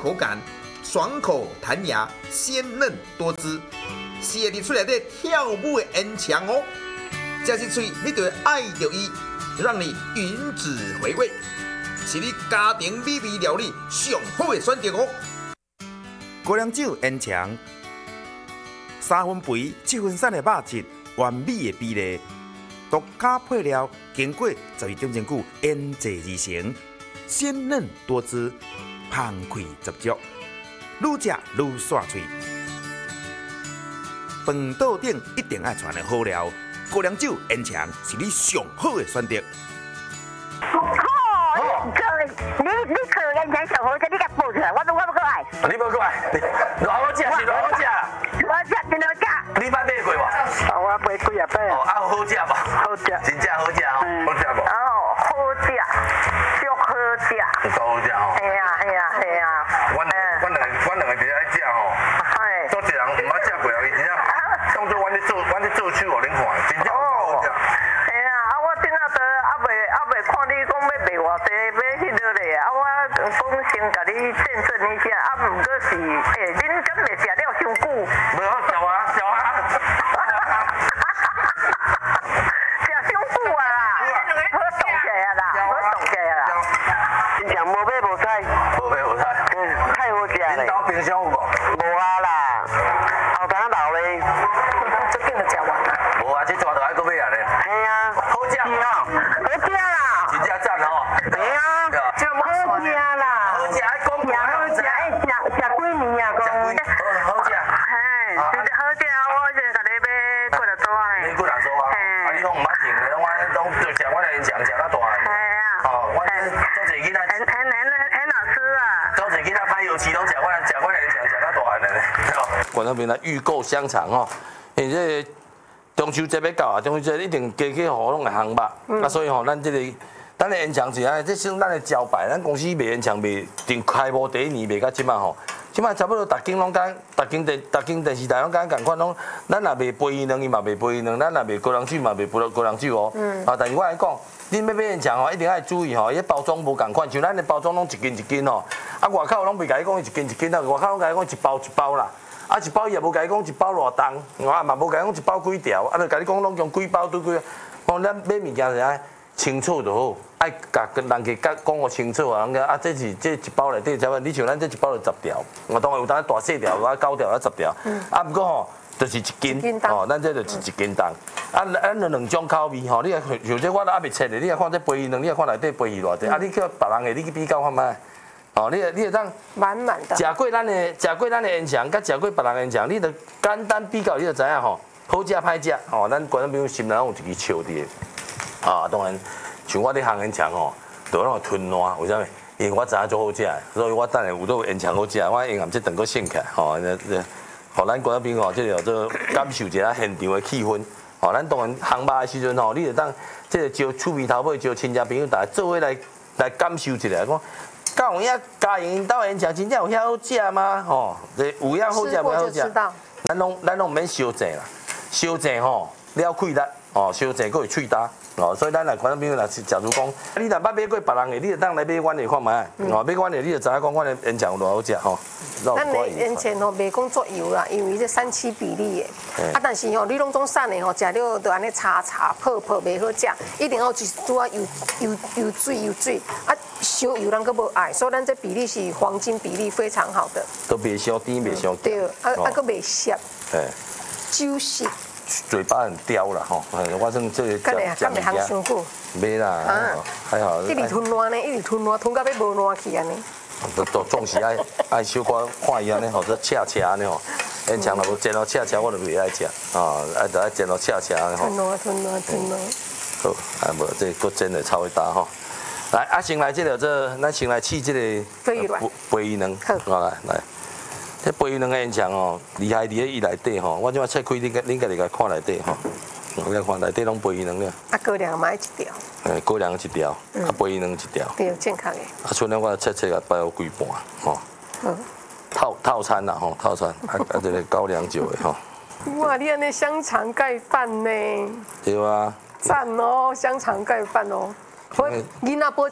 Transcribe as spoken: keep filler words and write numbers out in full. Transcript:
口感，爽口弹牙，鲜嫩多汁，是会伫嘴内底跳舞的烟肠哦。这支嘴你就会爱着伊，让你云子回味，是你家庭美味料理上好的选择哦。 高粱酒烟肠，三分肥七分瘦的肉质，完美的比例，独家配料，经过十二点钟久腌制而成，鲜嫩多汁，香气十足，愈食愈爽脆。饭桌顶一定爱传的好料，高粱酒烟肠是你上好的选择。 哦，你你可烟肠上好食，你甲报出来，我都我不过来。 你无过来，偌好食是偌好食， 我食真好食。 你捌买过无？ 哦，我买几啊摆。 哦，啊有好食无？ 好食。 真正好食哦，好食无？ 哦，好食，足好食。 足好食哦。 系啊系啊系啊。 阮阮两个阮两个直接爱食吼。 系。 做一人毋捌食过啊，伊真正当做阮咧做阮咧做手互恁看，真正好食。 系啊，啊我顶下都还袂还袂看你讲要卖偌济，买迄落咧，啊我讲先甲你见证一下，啊毋过是，诶，恁敢会食了伤久？ 无好笑啊笑啊！ 食伤久啊啦，好冻起来啦，好冻起来啦。真正无买无菜， 无买无菜， 嗯，太好食恁咧。 兜冰箱有无？ 无啊啦，后头留咧，这紧就食完啦。 无啊，这抓到还搁买啊咧。 系啊， 好食是哦，好食啦。 真正赞吼。 系啊，这好食啦。 好食，爱讲食好食，哎，食食几年啊？讲。 好好食。 嘿，真正好食，我现在甲你买几多组啊？ 你几若组啊？啊，你拢毋捌停咧，拢我拢就食我来讲食到大。 系啊。 哦，我做一囡仔。 很很很很好吃啊！ 做一囡仔拍油漆拢食我来食我来讲食到大汉咧。管那边来预购香肠吼，因为这中秋节要到啊，中秋节一定加去互拢会烘肉，啊，所以吼，咱这个。咱的烟肠是安尼，这是咱的招牌。咱公司卖烟肠卖，从开幕第一年卖到即摆吼，即摆差不多逐间拢敢，逐间电逐间电视台拢敢共款拢，咱若卖杯圆伊嘛卖杯圆，咱若卖高粱酒嘛卖高高粱酒哦。嗯。啊，但是我来讲，恁要买烟肠吼，一定要注意吼，伊包装无共款，像咱的包装拢一斤一斤吼，啊外口拢袂甲你讲伊一斤一斤啦，外口拢甲你讲一包一包啦，啊一包伊也无甲你讲一包偌重，啊嘛无甲你讲一包几条，啊就甲你讲拢用几包对几，讲咱买物件是安。清楚就好，爱甲跟人家讲讲个清楚啊！人家啊，这是这一包内底，差不多你像咱这一包就十条，我当然有当大细条，有啊九条啊十条，啊不过吼，就是一斤，哦，咱这就是一斤重。啊，咱就两种口味吼，你啊像这我还未切的，你啊看这杯鱼卵，你啊看内底杯鱼偌济，啊你叫别人的，你去比较看卖，哦，你你会当满满的。食过咱的，食过咱的烟肠，甲食过别人的烟肠，你就简单比较，你就知影吼，好食歹食，哦，咱观众朋友心内有一支笑伫。啊，当然，像我咧烘烟肠吼，就拢吞烂，为啥物？因为我知影做好食，所以我等下有做烟肠好食，我用含这顿搁醒起来，吼，这这，互咱观众朋友吼，即个做感受一下现场的气氛。吼，咱当然烘肉的时阵吼，你就当即个招厝边头尾招亲戚朋友，大家做伙来来感受一下，讲，敢有影家营因兜烟肠真正有遐好食吗？吼，这有影好食无好食？咱拢咱拢毋免烧济啦，烧济吼了气力，哦，烧济佫会脆焦。哦，所以咱来观众朋友来，假如讲，你若捌买过别人的，你就当来买阮的看卖。哦，买阮的，你就知影讲阮的烟肠有偌好食吼。 咱的烟肠吼，袂讲作油啦，因为这三七比例的。啊，但是吼，你拢总散的吼，食了就安尼炒炒泡泡袂好食，一定要一拄啊油油油水油水，啊烧油咱佫无爱，所以咱这比例是黄金比例，非常好的。 都袂烧甜，袂烧。 对，啊啊佫袂涩。 哎。 酒色。 嘴巴很刁啦吼，我算这个讲讲袂行伤久。 袂啦，还好。 一直吞烂呢，一直吞烂，吞到要无烂去安尼。 都都总是爱爱小可看伊安尼吼，做恰恰安尼吼，烟肠若无煎到恰恰，我就袂爱食，啊，爱就爱煎到恰恰安尼吼。 吞烂吞烂吞烂。 好，啊无这搁煎的超会大吼。来，啊先来这个这，咱先来试这个飞鱼卵， 飞鱼卵，好来来。这飞鱼卵的烟肠哦，厉害伫咧伊内底吼，我即马切开，恁恁家己来看内底吼，我来看内底拢飞鱼卵了。 啊，高粱买一条。 诶，高粱一条，啊飞鱼卵一条。 对，健康的。啊， 剩了我切切个摆有几半吼。嗯。套套餐啦吼，套餐，啊啊这个高粱酒的吼。 哇，你安尼香肠盖饭呢？ 对啊。 赞哦，香肠盖饭哦。我囡仔保